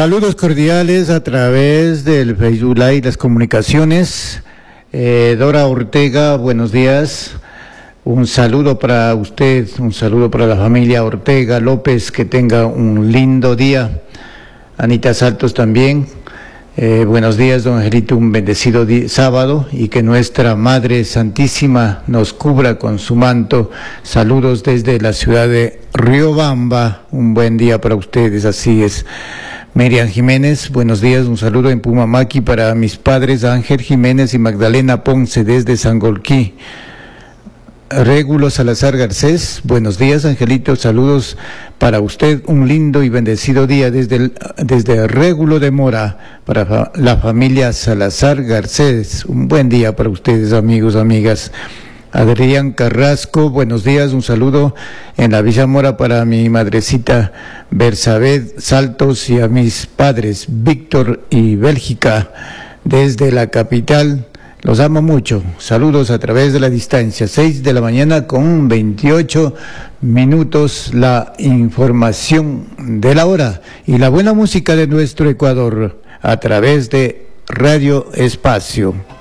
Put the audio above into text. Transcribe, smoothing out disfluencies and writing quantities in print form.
Saludos cordiales a través del Facebook Live, las comunicaciones. Dora Ortega, buenos días. Un saludo para usted, un saludo para la familia Ortega López, que tenga un lindo día. Anita Saltos también. Buenos días, don Angelito, un bendecido sábado y que nuestra Madre Santísima nos cubra con su manto. Saludos desde la ciudad de Riobamba, un buen día para ustedes, así es. Miriam Jiménez, buenos días, un saludo en Pumamaqui para mis padres Ángel Jiménez y Magdalena Ponce desde Sangolquí. Régulo Salazar Garcés, buenos días Angelito, saludos para usted, un lindo y bendecido día desde Régulo de Mora, para la familia Salazar Garcés, un buen día para ustedes amigos, amigas. Adrián Carrasco, buenos días, un saludo en la Villa Mora para mi madrecita Bersabed Saltos y a mis padres Víctor y Bélgica desde la capital. Los amo mucho. Saludos a través de la distancia. 6 de la mañana con 28 minutos. La información de la hora y la buena música de nuestro Ecuador a través de Radio Espacio.